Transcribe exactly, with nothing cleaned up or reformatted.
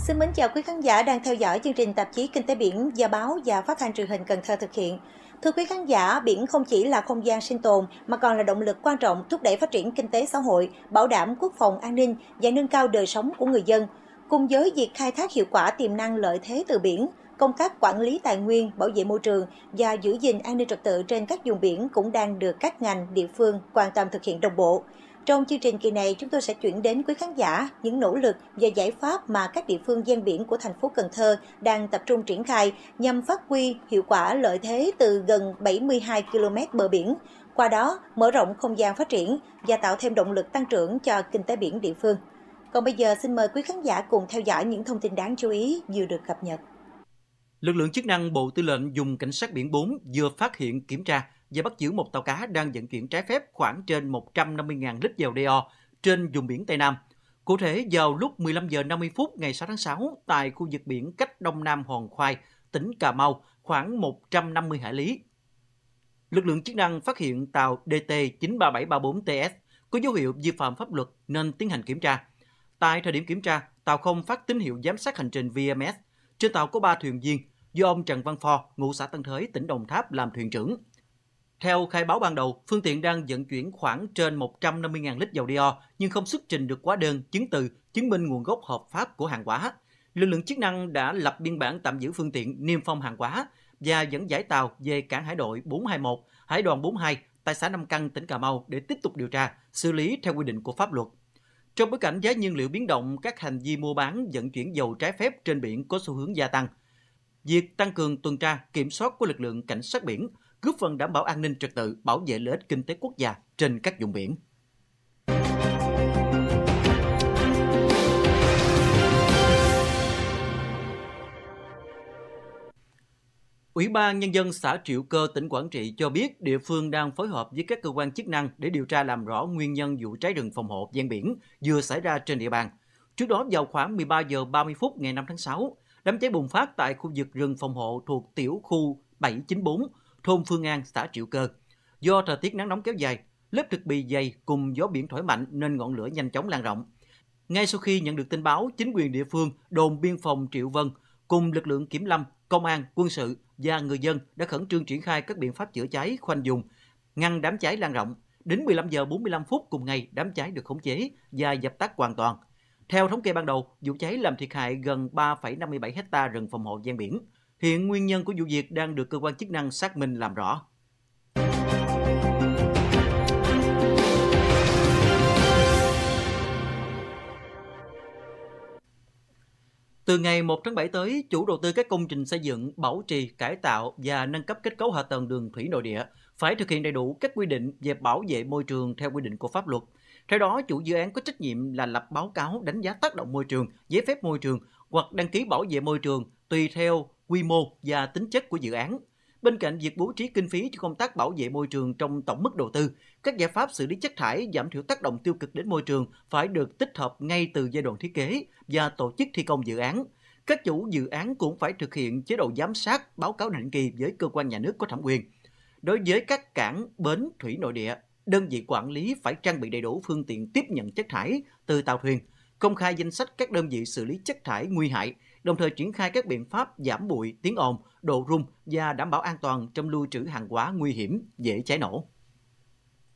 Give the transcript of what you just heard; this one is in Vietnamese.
Xin mến chào quý khán giả đang theo dõi chương trình tạp chí Kinh tế biển do báo và phát thanh truyền hình Cần Thơ thực hiện. Thưa quý khán giả, biển không chỉ là không gian sinh tồn mà còn là động lực quan trọng thúc đẩy phát triển kinh tế xã hội, bảo đảm quốc phòng an ninh và nâng cao đời sống của người dân. Cùng với việc khai thác hiệu quả tiềm năng lợi thế từ biển, công tác quản lý tài nguyên, bảo vệ môi trường và giữ gìn an ninh trật tự trên các vùng biển cũng đang được các ngành, địa phương quan tâm thực hiện đồng bộ. Trong chương trình kỳ này, chúng tôi sẽ chuyển đến quý khán giả những nỗ lực và giải pháp mà các địa phương ven biển của thành phố Cần Thơ đang tập trung triển khai nhằm phát huy hiệu quả lợi thế từ gần bảy mươi hai ki lô mét bờ biển, qua đó mở rộng không gian phát triển và tạo thêm động lực tăng trưởng cho kinh tế biển địa phương. Còn bây giờ xin mời quý khán giả cùng theo dõi những thông tin đáng chú ý vừa được cập nhật. Lực lượng chức năng Bộ Tư lệnh Vùng Cảnh sát biển bốn vừa phát hiện, kiểm tra và bắt giữ một tàu cá đang vận chuyển trái phép khoảng trên một trăm năm mươi nghìn lít dầu đê o trên vùng biển Tây Nam. Cụ thể, vào lúc mười lăm giờ năm mươi phút ngày sáu tháng sáu, tại khu vực biển cách đông nam Hòn Khoai, tỉnh Cà Mau, khoảng một trăm năm mươi hải lý. Lực lượng chức năng phát hiện tàu D T chín ba bảy ba bốn T S có dấu hiệu vi phạm pháp luật nên tiến hành kiểm tra. Tại thời điểm kiểm tra, tàu không phát tín hiệu giám sát hành trình V M S. Trên tàu có ba thuyền viên, do ông Trần Văn Phò, ngụ xã Tân Thới, tỉnh Đồng Tháp làm thuyền trưởng. Theo khai báo ban đầu, phương tiện đang vận chuyển khoảng trên một trăm năm mươi nghìn lít dầu đê o nhưng không xuất trình được hóa đơn, chứng từ, chứng minh nguồn gốc hợp pháp của hàng hóa. Lực lượng chức năng đã lập biên bản tạm giữ phương tiện, niêm phong hàng hóa và dẫn giải tàu về cảng hải đội bốn hai một, hải đoàn bốn mươi hai tại xã Nam Căn, tỉnh Cà Mau để tiếp tục điều tra, xử lý theo quy định của pháp luật. Trong bối cảnh giá nhiên liệu biến động, các hành vi mua bán, vận chuyển dầu trái phép trên biển có xu hướng gia tăng. Việc tăng cường tuần tra, kiểm soát của lực lượng cảnh sát biển góp phần đảm bảo an ninh trật tự, bảo vệ lợi ích kinh tế quốc gia trên các vùng biển. Ủy ban Nhân dân xã Triệu Cơ, tỉnh Quảng Trị cho biết địa phương đang phối hợp với các cơ quan chức năng để điều tra làm rõ nguyên nhân vụ cháy rừng phòng hộ ven biển vừa xảy ra trên địa bàn. Trước đó, vào khoảng mười ba giờ ba mươi phút ngày năm tháng sáu, đám cháy bùng phát tại khu vực rừng phòng hộ thuộc tiểu khu bảy chín bốn, thôn Phương An, xã Triệu Cơ. Do thời tiết nắng nóng kéo dài, lớp thực bì dày cùng gió biển thổi mạnh nên ngọn lửa nhanh chóng lan rộng. Ngay sau khi nhận được tin báo, chính quyền địa phương, đồn biên phòng Triệu Vân cùng lực lượng kiểm lâm, công an, quân sự và người dân đã khẩn trương triển khai các biện pháp chữa cháy, khoanh vùng, ngăn đám cháy lan rộng. Đến mười lăm giờ bốn mươi lăm phút cùng ngày, đám cháy được khống chế và dập tắt hoàn toàn. Theo thống kê ban đầu, vụ cháy làm thiệt hại gần ba phẩy năm mươi bảy héc ta rừng phòng hộ ven biển. Hiện nguyên nhân của vụ việc đang được cơ quan chức năng xác minh làm rõ. Từ ngày một tháng bảy tới, chủ đầu tư các công trình xây dựng, bảo trì, cải tạo và nâng cấp kết cấu hạ tầng đường thủy nội địa phải thực hiện đầy đủ các quy định về bảo vệ môi trường theo quy định của pháp luật. Theo đó, chủ dự án có trách nhiệm là lập báo cáo đánh giá tác động môi trường, giấy phép môi trường hoặc đăng ký bảo vệ môi trường tùy theo quy mô và tính chất của dự án. Bên cạnh việc bố trí kinh phí cho công tác bảo vệ môi trường trong tổng mức đầu tư, các giải pháp xử lý chất thải, giảm thiểu tác động tiêu cực đến môi trường phải được tích hợp ngay từ giai đoạn thiết kế và tổ chức thi công dự án. Các chủ dự án cũng phải thực hiện chế độ giám sát, báo cáo định kỳ với cơ quan nhà nước có thẩm quyền. Đối với các cảng, bến, thủy nội địa, đơn vị quản lý phải trang bị đầy đủ phương tiện tiếp nhận chất thải từ tàu thuyền, công khai danh sách các đơn vị xử lý chất thải nguy hại, đồng thời triển khai các biện pháp giảm bụi, tiếng ồn, độ rung và đảm bảo an toàn trong lưu trữ hàng hóa nguy hiểm, dễ cháy nổ.